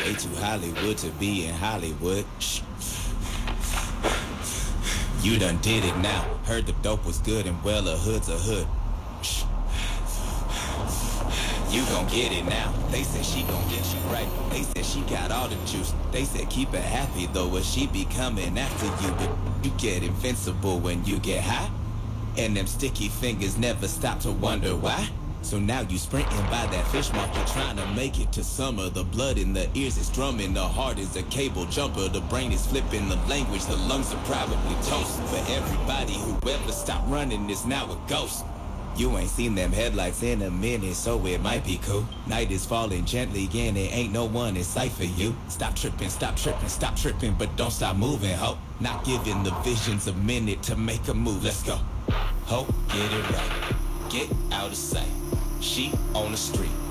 way too Hollywood to be in Hollywood. Shh. You done did it now. Heard the dope was good and well, a hood's a hood. Shh. You gon' get it now. They said she gon' get you right. They said she got all the juice. They said keep her happy though, or she be coming after you. But you get invincible when you get high, and them sticky fingers never stop to wonder why. So now you sprinting by that fish market, trying to make it to summer. The blood in the ears is drumming, the heart is a cable jumper. The brain is flipping the language, the lungs are probably toast. But everybody who ever stopped running is now a ghost. You ain't seen them headlights in a minute, so it might be cool. Night is falling gently and it ain't no one in sight for you. Stop tripping, stop tripping, stop tripping, but don't stop moving, ho. Not giving the visions a minute to make a move, let's go. Ho, get it right, get out of sight. She on the street,